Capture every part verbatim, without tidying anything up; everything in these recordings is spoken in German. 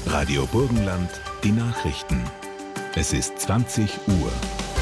Radio Burgenland, die Nachrichten. Es ist zwanzig Uhr.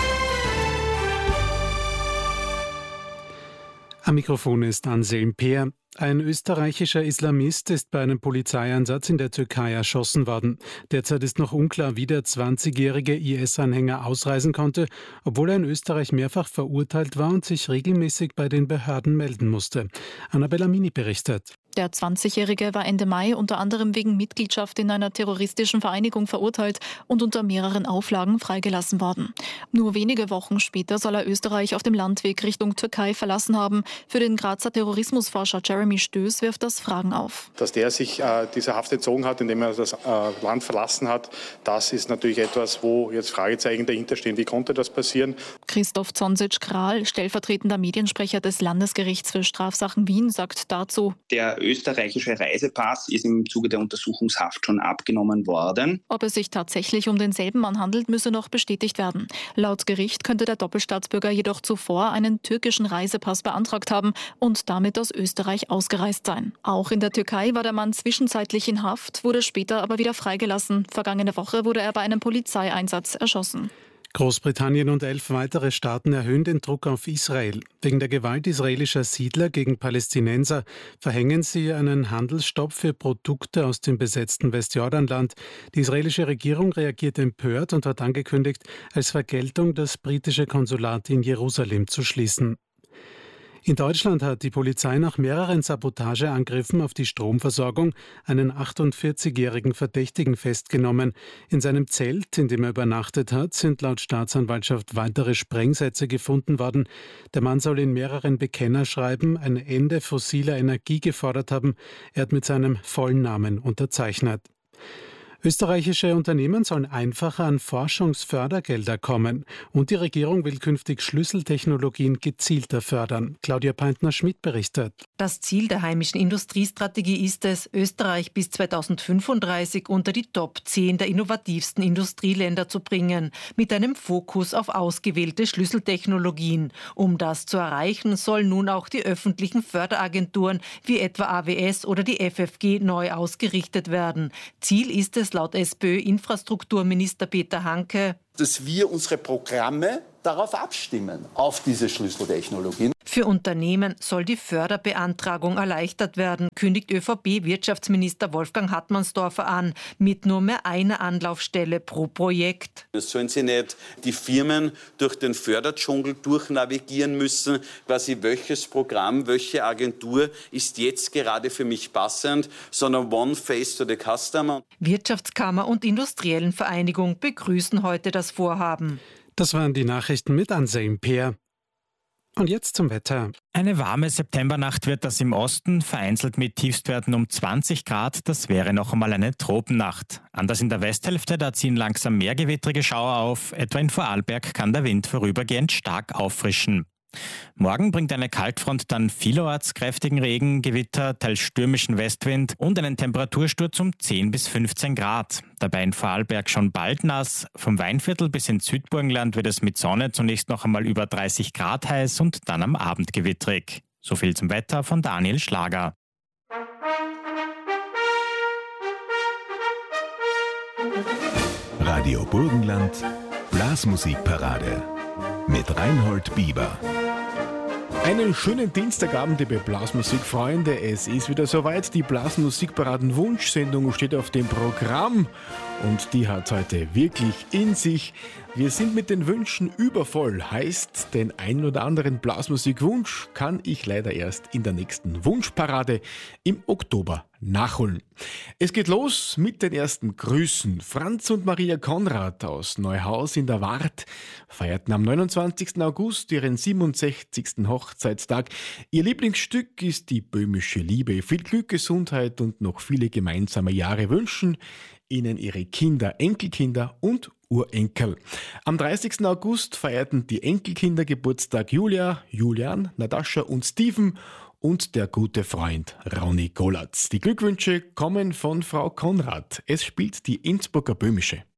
Am Mikrofon ist Anselm Peer. Ein österreichischer Islamist ist bei einem Polizeieinsatz in der Türkei erschossen worden. Derzeit ist noch unklar, wie der zwanzigjährige I S-Anhänger ausreisen konnte, obwohl er in Österreich mehrfach verurteilt war und sich regelmäßig bei den Behörden melden musste. Annabella Mini berichtet. Der zwanzigjährige war Ende Mai unter anderem wegen Mitgliedschaft in einer terroristischen Vereinigung verurteilt und unter mehreren Auflagen freigelassen worden. Nur wenige Wochen später soll er Österreich auf dem Landweg Richtung Türkei verlassen haben. Für den Grazer Terrorismusforscher Jeremy Stöß wirft das Fragen auf. Dass der sich äh, dieser Haft entzogen hat, indem er das äh, Land verlassen hat, das ist natürlich etwas, wo jetzt Fragezeichen dahinter stehen. Wie konnte das passieren? Christoph Zonsic-Kral, stellvertretender Mediensprecher des Landesgerichts für Strafsachen Wien, sagt dazu: Der österreichische Reisepass ist im Zuge der Untersuchungshaft schon abgenommen worden. Ob es sich tatsächlich um denselben Mann handelt, müsse noch bestätigt werden. Laut Gericht könnte der Doppelstaatsbürger jedoch zuvor einen türkischen Reisepass beantragt haben und damit aus Österreich ausgereist sein. Auch in der Türkei war der Mann zwischenzeitlich in Haft, wurde später aber wieder freigelassen. Vergangene Woche wurde er bei einem Polizeieinsatz erschossen. Großbritannien und elf weitere Staaten erhöhen den Druck auf Israel. Wegen der Gewalt israelischer Siedler gegen Palästinenser verhängen sie einen Handelsstopp für Produkte aus dem besetzten Westjordanland. Die israelische Regierung reagiert empört und hat angekündigt, als Vergeltung das britische Konsulat in Jerusalem zu schließen. In Deutschland hat die Polizei nach mehreren Sabotageangriffen auf die Stromversorgung einen achtundvierzigjährigen Verdächtigen festgenommen. In seinem Zelt, in dem er übernachtet hat, sind laut Staatsanwaltschaft weitere Sprengsätze gefunden worden. Der Mann soll in mehreren Bekennerschreiben ein Ende fossiler Energie gefordert haben. Er hat mit seinem vollen Namen unterzeichnet. Österreichische Unternehmen sollen einfacher an Forschungsfördergelder kommen und die Regierung will künftig Schlüsseltechnologien gezielter fördern. Claudia Peintner-Schmidt berichtet. Das Ziel der heimischen Industriestrategie ist es, Österreich bis zweitausendfünfunddreißig unter die Top zehn der innovativsten Industrieländer zu bringen, mit einem Fokus auf ausgewählte Schlüsseltechnologien. Um das zu erreichen, sollen nun auch die öffentlichen Förderagenturen wie etwa A W S oder die F F G neu ausgerichtet werden. Ziel ist es laut SPÖ-Infrastrukturminister Peter Hanke, dass wir unsere Programme darauf abstimmen, auf diese Schlüsseltechnologien. Für Unternehmen soll die Förderbeantragung erleichtert werden, kündigt ÖVP-Wirtschaftsminister Wolfgang Hartmannsdorfer an, mit nur mehr einer Anlaufstelle pro Projekt. Es sollen sie nicht die Firmen durch den Förderdschungel durchnavigieren müssen, quasi welches Programm, welche Agentur ist jetzt gerade für mich passend, sondern one face to the customer. Wirtschaftskammer und Industriellen Vereinigung begrüßen heute das Vorhaben. Das waren die Nachrichten mit Anselm Peer. Und jetzt zum Wetter. Eine warme Septembernacht wird das im Osten, vereinzelt mit Tiefstwerten um zwanzig Grad. Das wäre noch einmal eine Tropennacht. Anders in der Westhälfte, da ziehen langsam mehr gewittrige Schauer auf. Etwa in Vorarlberg kann der Wind vorübergehend stark auffrischen. Morgen bringt eine Kaltfront dann vielerorts kräftigen Regen, Gewitter, teils stürmischen Westwind und einen Temperatursturz um zehn bis fünfzehn Grad. Dabei in Vorarlberg schon bald nass. Vom Weinviertel bis ins Südburgenland wird es mit Sonne zunächst noch einmal über dreißig Grad heiß und dann am Abend gewittrig. So viel zum Wetter von Daniel Schlager. Radio Burgenland, Blasmusikparade mit Reinhold Bieber. Einen schönen Dienstagabend, liebe Blasmusikfreunde. Es ist wieder soweit. Die Blasmusikparaden-Wunschsendung steht auf dem Programm und die hat heute wirklich in sich. Wir sind mit den Wünschen übervoll. Heißt, den einen oder anderen Blasmusikwunsch kann ich leider erst in der nächsten Wunschparade im Oktober nachholen. Es geht los mit den ersten Grüßen. Franz und Maria Konrad aus Neuhaus in der Wart feierten am neunundzwanzigsten August ihren siebenundsechzigsten Hochzeitstag. Ihr Lieblingsstück ist die böhmische Liebe. Viel Glück, Gesundheit und noch viele gemeinsame Jahre wünschen ihnen ihre Kinder, Enkelkinder und Urenkel. Am dreißigsten August feierten die Enkelkinder Geburtstag Julia, Julian, Natascha und Steven und der gute Freund Ronny Golatz. Die Glückwünsche kommen von Frau Konrad. Es spielt die Innsbrucker Böhmische.